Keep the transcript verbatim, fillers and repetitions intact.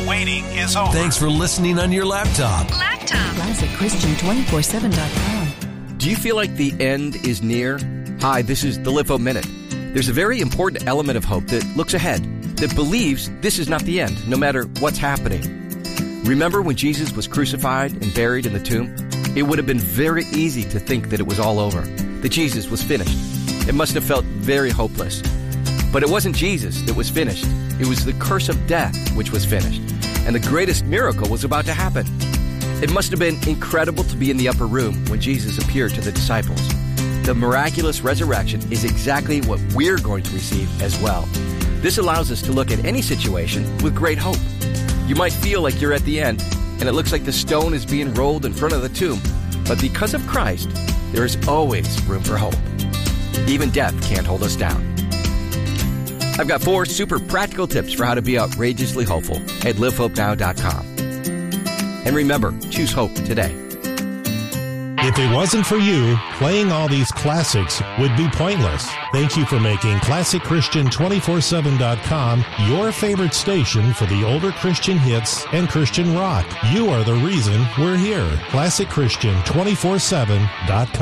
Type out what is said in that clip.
waiting is over. Thanks for listening on your laptop. Laptop. Classic Christian two four seven dot com. Do you feel like the end is near? Hi, this is the Live Hope Minute. There's a very important element of hope that looks ahead, that believes this is not the end, no matter what's happening. Remember when Jesus was crucified and buried in the tomb? It would have been very easy to think that it was all over, that Jesus was finished. It must have felt very hopeless. But it wasn't Jesus that was finished. It was the curse of death which was finished. And the greatest miracle was about to happen. It must have been incredible to be in the upper room when Jesus appeared to the disciples. The miraculous resurrection is exactly what we're going to receive as well. This allows us to look at any situation with great hope. You might feel like you're at the end, and it looks like the stone is being rolled in front of the tomb. But because of Christ, there is always room for hope. Even death can't hold us down. I've got four super practical tips for how to be outrageously hopeful at live hope now dot com. And remember, choose hope today. If it wasn't for you, playing all these classics would be pointless. Thank you for making Classic Christian two four seven dot com your favorite station for the older Christian hits and Christian rock. You are the reason we're here. Classic Christian two four seven dot com.